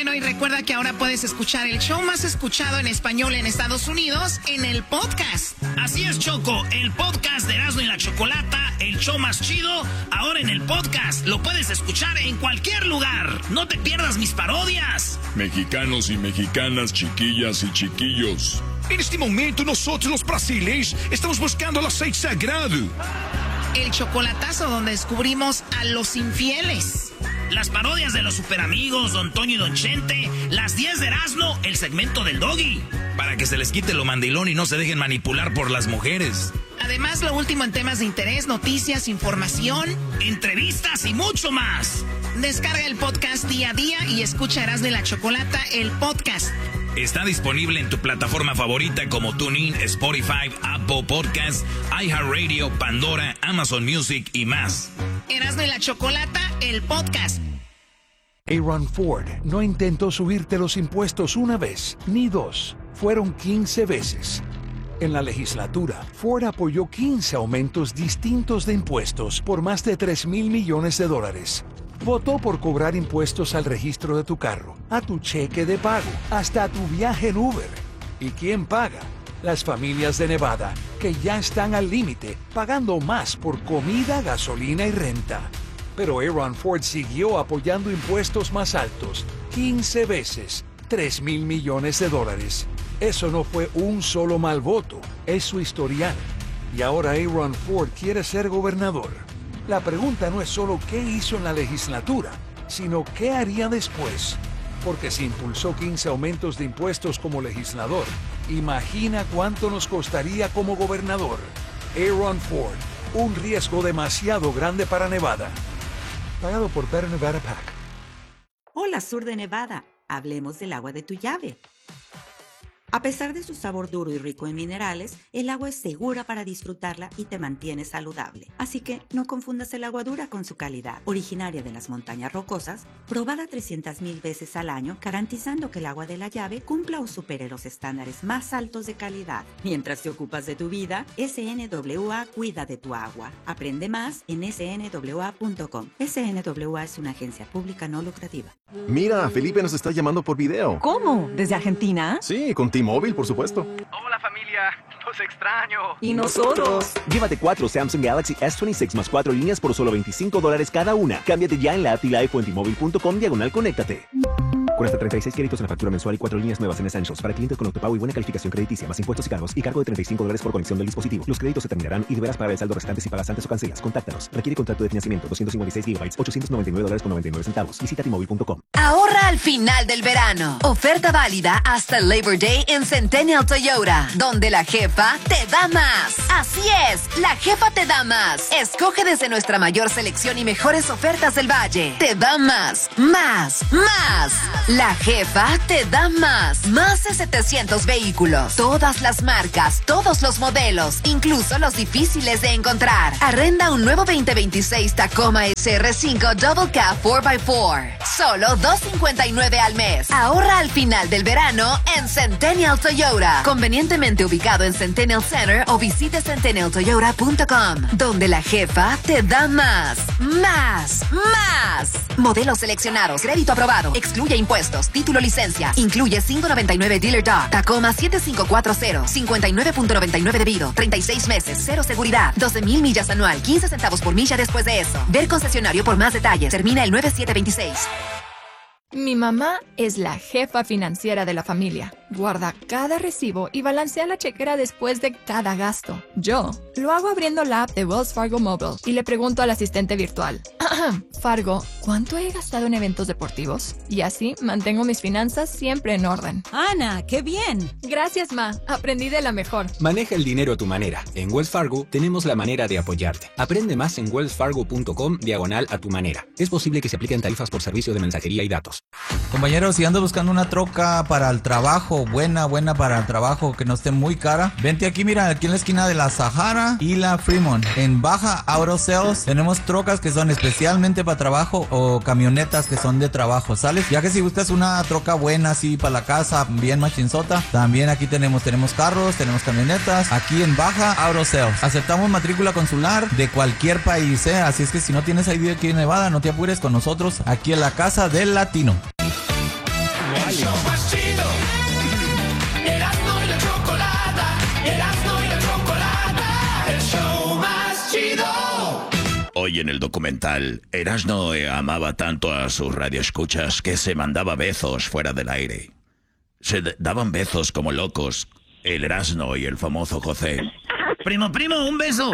Bueno, y recuerda que ahora puedes escuchar el show más escuchado en español en Estados Unidos en el podcast. Así es, Choco, el podcast de Erasmo y la Chocolata, el show más chido, ahora en el podcast. Lo puedes escuchar en cualquier lugar. No te pierdas mis parodias. Mexicanos y mexicanas, chiquillas y chiquillos. En este momento nosotros los brasileños estamos buscando el aceite sagrado. El chocolatazo donde descubrimos a los infieles. Las parodias de los superamigos, Don Toño y Don Chente, las 10 de Erasmo, el segmento del Doggy. Para que se les quite lo mandilón y no se dejen manipular por las mujeres. Además, lo último en temas de interés, noticias, información, entrevistas y mucho más. Descarga el podcast día a día y escucha Erasmo y la Chocolata, el podcast. Está disponible en tu plataforma favorita como TuneIn, Spotify, Apple Podcasts, iHeartRadio, Pandora, Amazon Music y más. Erasmo y la Chocolata, el podcast. Aaron Ford no intentó subirte los impuestos una vez, ni dos. Fueron 15 veces. En la legislatura, Ford apoyó 15 aumentos distintos de impuestos por más de $3,000 millones. Votó por cobrar impuestos al registro de tu carro, a tu cheque de pago, hasta a tu viaje en Uber. ¿Y quién paga? Las familias de Nevada, que ya están al límite, pagando más por comida, gasolina y renta. Pero Aaron Ford siguió apoyando impuestos más altos, 15 veces, $3,000 millones. Eso no fue un solo mal voto, es su historial. Y ahora Aaron Ford quiere ser gobernador. La pregunta no es solo qué hizo en la legislatura, sino qué haría después. Porque si impulsó 15 aumentos de impuestos como legislador, imagina cuánto nos costaría como gobernador. Aaron Ford, un riesgo demasiado grande para Nevada. Pagado por Better Nevada PAC. Hola, Sur de Nevada. Hablemos del agua de tu llave. A pesar de su sabor duro y rico en minerales, el agua es segura para disfrutarla y te mantiene saludable. Así que no confundas el agua dura con su calidad. Originaria de las montañas rocosas, probada 300,000 veces al año, garantizando que el agua de la llave cumpla o supere los estándares más altos de calidad. Mientras te ocupas de tu vida, SNWA cuida de tu agua. Aprende más en snwa.com. SNWA es una agencia pública no lucrativa. Mira, Felipe nos está llamando por video. ¿Cómo? ¿Desde Argentina? Sí, con T-Mobile, por supuesto. Hola familia, los extraño. ¿Y nosotros? Llévate 4 Samsung Galaxy S26 más 4 líneas por solo $25 cada una. Cámbiate ya en la app y live o en T-Mobile.com/conéctate. Con hasta 36 créditos en la factura mensual y 4 líneas nuevas en Essentials para clientes con autopago y buena calificación crediticia, más impuestos y cargo de $35 por conexión del dispositivo. Los créditos se terminarán y deberás pagar el saldo restante si pagas antes o cancelas. Contáctanos. Requiere contrato de financiamiento. 256 GB, $899.99. Visita T-Mobile.com. Ahorra al final del verano. Oferta válida hasta Labor Day en Centennial Toyota, donde la jefa te da más. Así es, la jefa te da más. Escoge desde nuestra mayor selección y mejores ofertas del Valle. Te da más, más, más. La jefa te da más. Más de 700 vehículos. Todas las marcas, todos los modelos, incluso los difíciles de encontrar. Arrenda un nuevo 2026 Tacoma SR5 Double Cab 4x4. Solo $259 al mes. Ahorra al final del verano en Centennial Toyota. Convenientemente ubicado en Centennial Center o visite centennialtoyota.com, donde la jefa te da más. Más, más. Modelos seleccionados. Crédito aprobado. Excluye impuestos. Título licencia. Incluye $5.99 Dealer Dog. Tacoma 7540. 59.99 debido. 36 meses. Cero seguridad. 12,000 millas anual. 15 centavos por milla después de eso. Ver concesionario por más detalles. Termina el 9726. Mi mamá es la jefa financiera de la familia. Guarda cada recibo y balancea la chequera después de cada gasto. Yo lo hago abriendo la app de Wells Fargo Mobile y le pregunto al asistente virtual: Fargo, ¿cuánto he gastado en eventos deportivos? Y así mantengo mis finanzas siempre en orden. ¡Ana, qué bien! Gracias, Ma. Aprendí de la mejor. Maneja el dinero a tu manera. En Wells Fargo tenemos la manera de apoyarte. Aprende más en wellsfargo.com/a tu manera. Es posible que se apliquen tarifas por servicio de mensajería y datos. Compañeros, si andas buscando una troca para el trabajo, buena para el trabajo, que no esté muy cara, vente aquí, mira, aquí en la esquina de la Sahara y la Fremont. En Baja Auto Sales tenemos trocas que son especialmente para trabajo o camionetas que son de trabajo, ¿sales? Ya que si buscas una troca buena así para la casa, bien machinzota, también aquí tenemos carros, tenemos camionetas, aquí en Baja Auto Sales. Aceptamos matrícula consular de cualquier país, así es que si no tienes ID aquí en Nevada, no te apures con nosotros, aquí en la Casa del Latino. El show más chido. Erasmo y la chocolata. Erasmo y la chocolata. El show más chido. Hoy en el documental, Erasmo amaba tanto a sus radioescuchas que se mandaba besos fuera del aire. Se daban besos como locos, el Erasmo y el famoso José. Primo, un beso.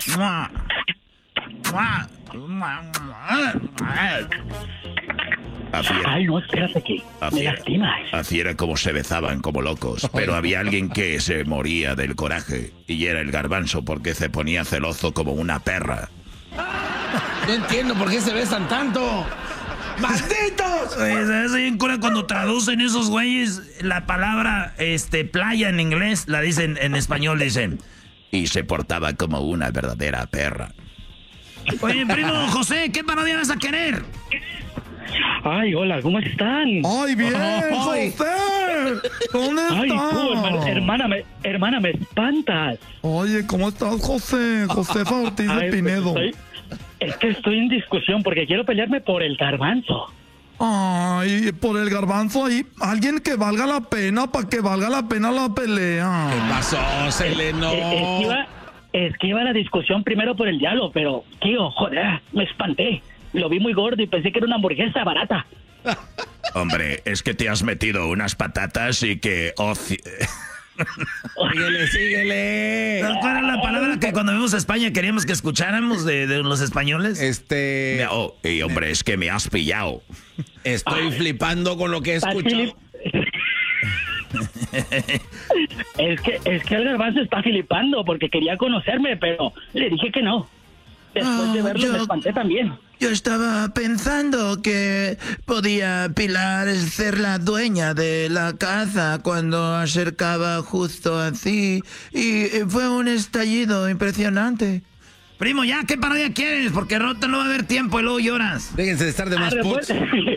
Ay, no, espérate que me lastimas. Así era como se besaban como locos, pero había alguien que se moría del coraje, y era el Garbanzo porque se ponía celoso como una perra. No entiendo por qué se besan tanto. ¡Malditos! ¿Sabes bien cura cuando traducen esos güeyes la palabra playa en inglés? La dicen en español, dicen. Y se portaba como una verdadera perra. Oye, primo José, ¿qué parodia vas a querer? Ay, hola, ¿cómo están? Ay, bien, José. ¿Dónde estás? Ay, tú, hermana, me espantas. Oye, ¿cómo estás, José? Josefa Ortiz de Pinedo. Es que estoy en discusión porque quiero pelearme por el Garbanzo. Ay, por el Garbanzo ahí, alguien que valga la pena, para que valga la pena la pelea. ¿Qué pasó, Seleno? Es que iba la discusión primero por el diablo, pero, tío, joder, me espanté. Lo vi muy gordo y pensé que era una hamburguesa barata. Hombre, es que te has metido unas patatas y que... Síguele. ¿Cuál era la palabra que cuando vimos a España queríamos que escucháramos de los españoles? Hombre, es que me has pillado. Estoy flipando con lo que he escuchado. Es que el Garbanzo está flipando porque quería conocerme, pero le dije que no. Después de verlo me espanté también. Yo estaba pensando que podía Pilar ser la dueña de la casa cuando acercaba justo así. Y fue un estallido impresionante. Primo, ya, ¿qué parodia quieres? Porque Rota no va a haber tiempo y luego lloras. Déjense de estar de más putos.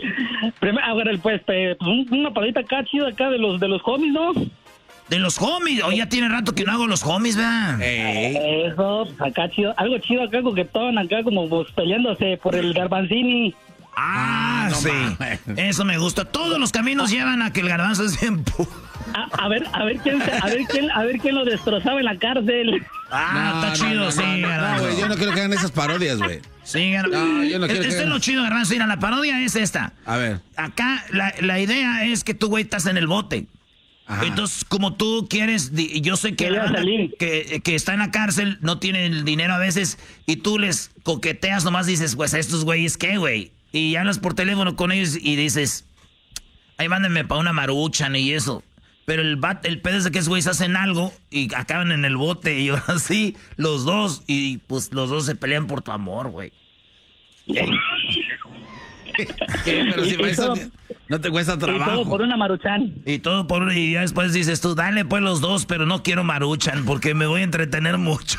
Una parodita acá chida acá de los homies, ¿no? De los homies. Hoy ya tiene rato que no hago los homies, ¿verdad? Eso, pues acá chido. Algo chido acá, coquetón, acá como pues, peleándose por el Garbanzini. No sí. Eso me gusta. Todos los caminos llevan a que el Garbanzo se empuja. A ver quién lo destrozaba en la cárcel. Está chido, sí. No, güey, yo no quiero que hagan esas parodias, güey. Sí, yo no quiero es lo chido, Garbanzo. Mira, la parodia es esta. A ver. Acá la idea es que tú, güey, estás en el bote. Ajá. Entonces, como tú quieres, yo sé que que está en la cárcel, no tiene el dinero a veces, y tú les coqueteas, nomás dices, pues a estos güeyes, ¿qué, güey? Y hablas por teléfono con ellos y dices, ahí mándenme para una maruchan y eso. Pero el pedo es de que esos güeyes hacen algo y acaban en el bote, y ahora sí, los dos, y pues los dos se pelean por tu amor, güey. Pero si eso no te cuesta trabajo. Y todo por una maruchan. Y ya después dices tú, dale pues los dos, pero no quiero maruchan porque me voy a entretener mucho.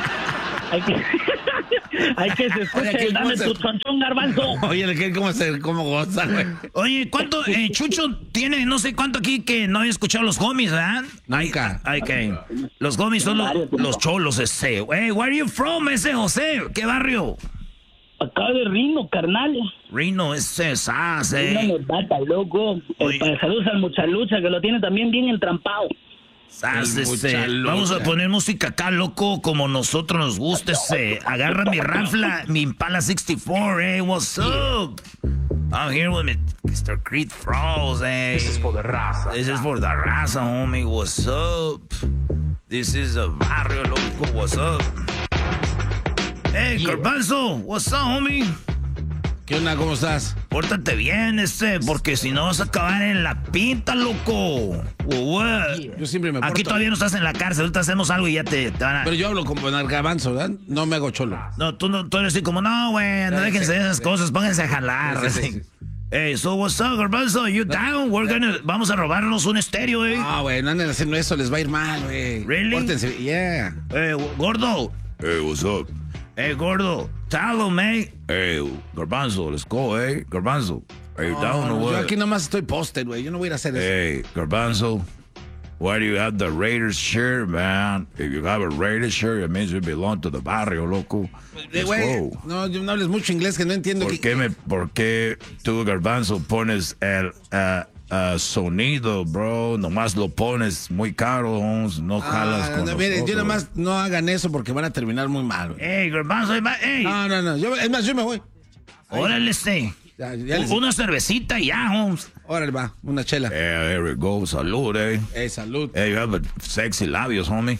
Hay que se escuche, dame tu chonchón, Garbanzo. Oye, ¿cómo goza, güey? Oye, ¿cuánto, Chucho tiene no sé cuánto aquí que no había escuchado los homies, ¿verdad? Nunca. Los homies son los cholos ese. Hey, where are you from, ese José? ¿Qué barrio? Acá de Rino, carnal. Rino, ese sas, Rino me mata, loco. Saludos al Muchalucha, que lo tiene también bien entrampado. Vamos a poner música acá, loco, como nosotros nos gusta. Agarra mi rafla, mi Impala 64, what's up? I'm here with Mr. Creed Frost, This is for the raza. This is for the raza, homie, what's up? This is a barrio, loco, what's up? Hey, Garbanzo, what's up, homie? ¿Qué onda? ¿Cómo estás? Pórtate bien, porque si no vas a acabar en la pinta, loco. Yo siempre me porto. Aquí todavía no estás en la cárcel, ahorita hacemos algo y ya te van a... Pero yo hablo como en el Garbanzo, ¿verdad? No me hago cholo. No, tú eres así como, no, güey, no déjense de esas cosas, pónganse a jalar. Sí. Hey, so what's up, Garbanzo? You down? Vamos a robarnos un estéreo, güey. No, güey, no anden haciendo eso, les va a ir mal, güey. Really? Pórtense, yeah. Hey, gordo. Hey, what's up? Hey, gordo, tell him, mate. Hey, Garbanzo, let's go, hey, Garbanzo. Are you down or what? Yo aquí nomás estoy posted, güey. Yo no voy a ir a hacer eso. Hey, Garbanzo, why do you have the Raiders shirt, man? If you have a Raiders shirt, it means you belong to the barrio, loco. Let's go. No hables mucho inglés que no entiendo. ¿Por qué tú, Garbanzo, pones el sonido, bro. Nomás lo pones muy caro, no jalas con Miren, yo nomás no hagan eso porque van a terminar muy mal. Ey, Garbanzo, ey. No. Es más, yo me voy. Órale, una cervecita y ya, Holmes. Órale, va, una chela. There we go. Salud, salud. Hey, you have sexy labios, homie.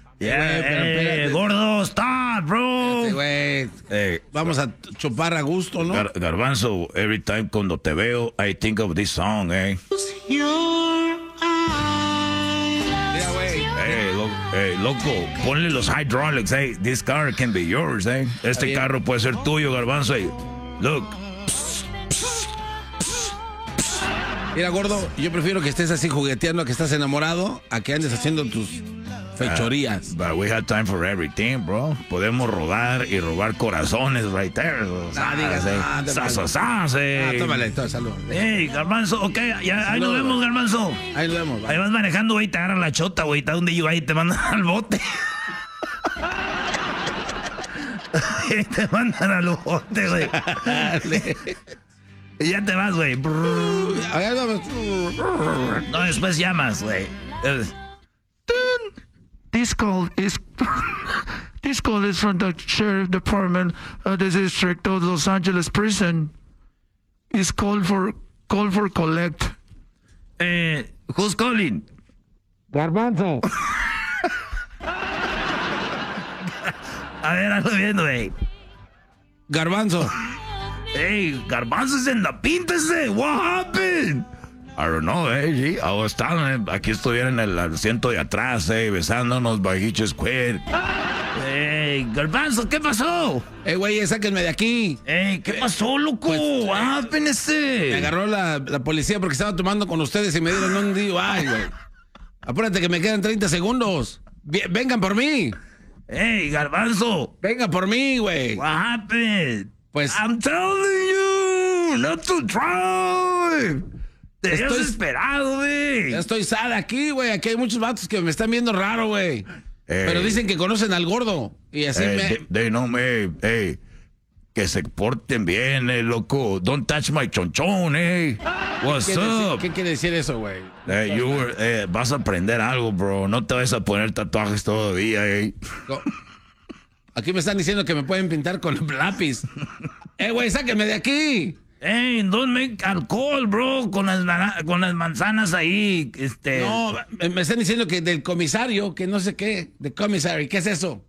Gordo, stop, bro. Vamos a chupar a gusto, ¿no? Garbanzo, every time cuando te veo, I think of this song, Hey, loco, ponle los hydraulics, This car can be yours, Este carro puede ser tuyo, Garbanzo, Look. Mira, gordo, yo prefiero que estés así jugueteando, que estás enamorado, a que andes haciendo tus fechorías. But we have time for everything, bro. Podemos rodar y robar corazones right there. Tómale, salud. Hey, Garbanzo, ok, ya, ahí nos vemos, Garbanzo. Ahí nos vemos. Ahí vas manejando, güey, te agarran la chota, güey, está donde yo ahí te mandan al bote. Te mandan al bote, güey. Y ya te vas, güey. No, después llamas, güey. This call is from the Sheriff Department of the District of Los Angeles Prison. It's call for collect. Who's calling? Garbanzo. A ver, ando viendo, güey. Garbanzo. Hey, Garbanzo's in the píntese. What happened? I don't know, I was telling aquí estuviera en el asiento de atrás, besándonos by Hitch's Quid. Hey, Garbanzo, ¿qué pasó? Güey, sáquenme de aquí. ¿Qué pasó, loco? Pues, What happened, Me agarró la policía porque estaba tomando con ustedes y me dieron un DUI, güey. Apúrate que me quedan 30 segundos. Vengan por mí. Hey, Garbanzo. Vengan por mí, güey. What happened? Pues I'm telling you not to drive. Te estoy desesperado, güey. Ya estoy sad aquí, güey. Aquí hay muchos vatos que me están viendo raro, güey. Pero dicen que conocen al gordo. Y así que se porten bien, loco. Don't touch my chonchón, What's up? ¿Qué quiere decir eso, güey? Vas a aprender algo, bro. No te vas a poner tatuajes todavía, No. Aquí me están diciendo que me pueden pintar con lápiz. Güey, sáquenme de aquí. Hey, don't make alcohol, bro, con las manzanas ahí, No, me están diciendo que del comisario, que no sé qué, de comisario, ¿qué es eso?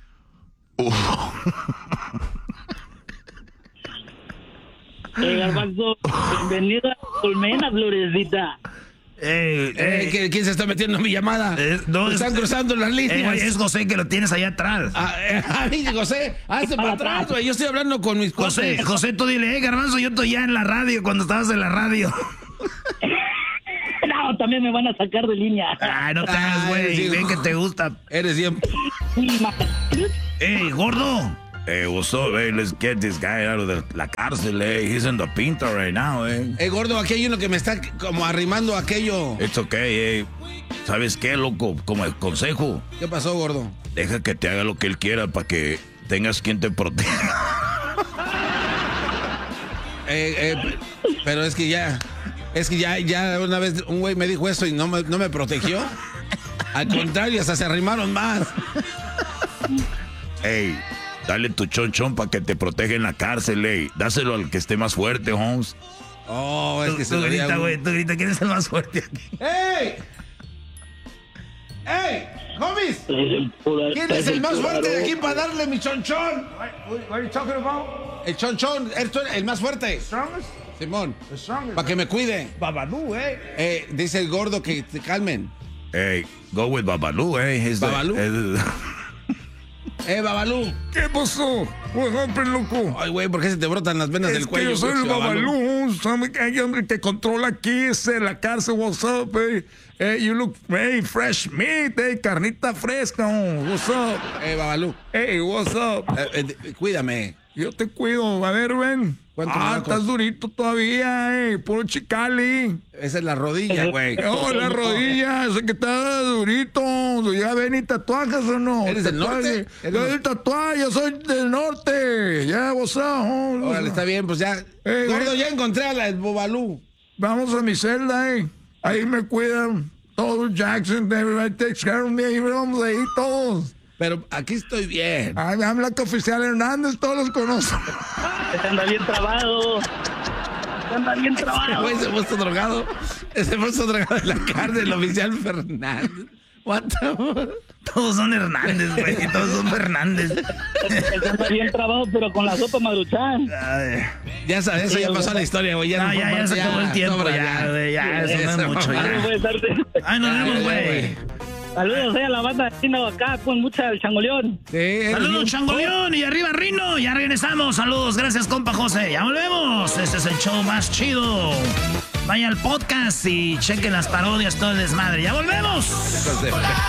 Garbanzo, bienvenido a Colmena, Florecita. ¿Quién se está metiendo en mi llamada? No, están cruzando las líneas. Es José que lo tienes allá atrás. José, hazte para atrás, güey. Yo estoy hablando con mis José, tú dile, Garbanzo, yo estoy ya en la radio cuando estabas en la radio. No, también me van a sacar de línea. No te hagas, güey. Ven que te gusta. Eres bien. Gordo. What's up, let's get this guy out of la cárcel, He's in the pinta right now, Gordo, aquí hay uno que me está como arrimando aquello. It's okay, ¿Sabes qué, loco? Como el consejo. ¿Qué pasó, gordo? Deja que te haga lo que él quiera para que tengas quien te proteja. Pero es que ya una vez un güey me dijo eso y no me protegió. Al contrario, hasta se arrimaron más. Dale tu chonchón para que te proteja en la cárcel, Dáselo al que esté más fuerte, Holmes. Es que se grita, güey. Tú grita, ¿quién es el más fuerte aquí? ¡Ey, homies! ¿Quién es el más fuerte de aquí para darle mi chonchón? What are you talking about? El chonchón, el más fuerte. Strongest? Simón, para que me cuide. Babalú, dice el gordo que te calmen. Go with Babalú, Babalú. Babalú. ¿Qué pasó? What happened, loco? Ay, güey, ¿por qué se te brotan las venas del cuello? Yo soy el Babalú. Hay hombre que controla aquí, la cárcel. What's up, you look fresh meat, carnita fresca. What's up? Babalú. What's up? Cuídame. Yo te cuido. A ver, ven. Estás durito todavía, puro chicali. Esa es la rodilla, güey. La rodilla, ese que está durito. Ya ven, ¿y tatuajes o no? ¿Eres del norte? Yo del tatuaje, yo soy del norte. Ya, vos Órale, está bien, pues ya. Gordo, ya encontré a la Babalú. vamos a mi celda, ahí me cuidan todos, Jackson, everybody takes care of me, ahí vamos ahí todos. Pero aquí estoy bien. Ay, me habla que oficial Hernández, todos los conozco. Ese anda bien trabado. Anda bien trabado. Güey, se puso drogado. Se puso drogado en la cárcel, el oficial Fernández. What the fuck? Todos son Hernández, güey. Todos son Fernández. Ese anda bien trabado, pero con la sopa Maruchan. Ya sabes, eso ya pasó la historia, güey. Ya se acabó el tiempo, ya, eso no es mucho, ya. Ay, nos vemos, güey. Saludos a la banda de Rino acá, con mucha el Changoleón. Saludos, Changoleón, y arriba Rino, ya regresamos. Saludos, gracias, compa José. Ya volvemos. Este es el show más chido. Vaya al podcast y chequen las parodias, todo el desmadre. ¡Ya volvemos!